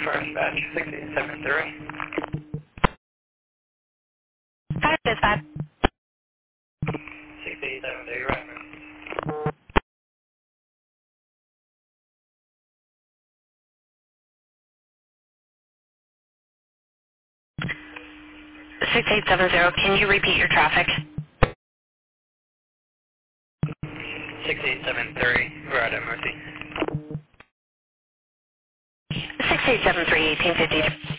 First batch, 6873. Hi, dispatch. 6873, right? 6870, can you repeat your traffic? 6873, right at Mercy. 6873, 1850.